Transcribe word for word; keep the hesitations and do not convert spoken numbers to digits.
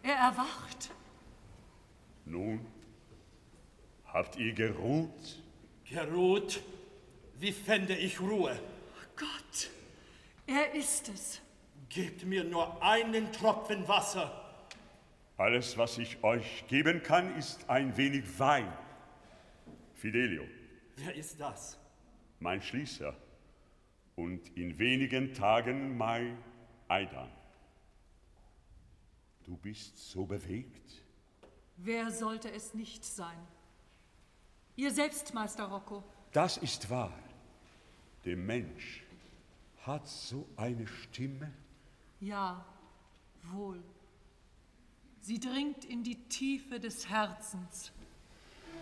Er erwacht. Nun, habt ihr geruht? Geruht? Wie fände ich Ruhe? Gott, er ist es. Gebt mir nur einen Tropfen Wasser. Alles, was ich euch geben kann, ist ein wenig Wein. Fidelio. Wer ist das? Mein Schließer. Und in wenigen Tagen mein Aidan. Du bist so bewegt. Wer sollte es nicht sein? Ihr selbst, Meister Rocco. Das ist wahr. Der Mensch hat so eine Stimme. Ja, wohl. Sie dringt in die Tiefe des Herzens.